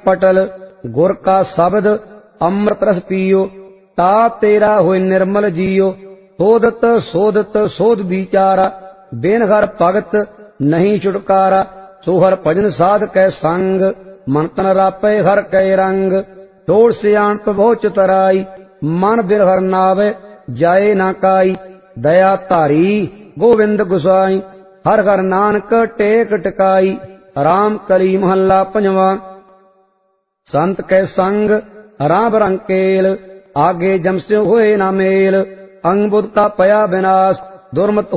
पटल गुर का शब्द अमृत रस पियो ता तेरा होय निर्मल जियो सोदत सोध विचारा बिन हर भगत नहीं छुटकारा सो हर भजन साध कै संग मन तन रापै हर कै रंग तोड़ सियाणप बहु चतुराई मन बिन हर नावे जाए ना काई दया धारी गोविंद गुसाई हर हर नानक टेक टिकाई राम कली महला पंजवा संत कै संग राम रंकेल आगे जमस्यो होए ना मेल अंग बुध का पया विनाश दुर्मत